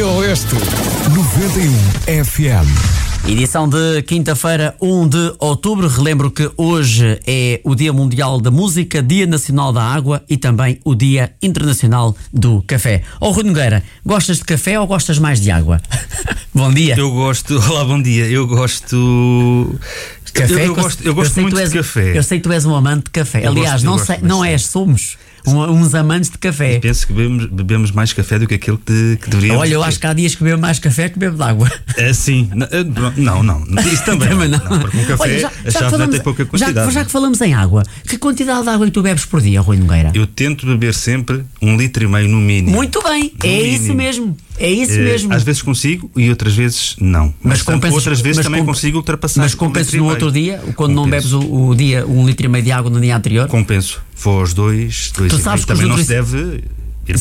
Oeste 91 FM. Edição de quinta-feira, 1 de outubro. Relembro que hoje é o Dia Mundial da Música, Dia Nacional da Água e também o Dia Internacional do Café. Rui Nogueira, gostas de café ou gostas mais de água? Bom dia. Eu gosto, olá, bom dia. Eu gosto. Café? Eu gosto muito de café. Eu sei que tu és um amante de café. Aliás, somos uns amantes de café. E penso que bebemos mais café do que aquilo que deveríamos. Olha, eu acho que há dias que bebo mais café que bebo de água. Sim. Não. Isso também não. Porque um café, olha, a chávena tem pouca quantidade. Já que falamos em água, que quantidade de água é que tu bebes por dia, Rui Nogueira? Eu tento beber sempre 1,5 litros no mínimo. Muito bem, isso mesmo. É isso mesmo. Às vezes consigo e outras vezes não. Mas outras vezes também consigo ultrapassar. Mas compensas no outro dia, quando não bebes o dia 1,5 litro de água no dia anterior? Compenso. Vou aos 2 tu sabes que também não se deve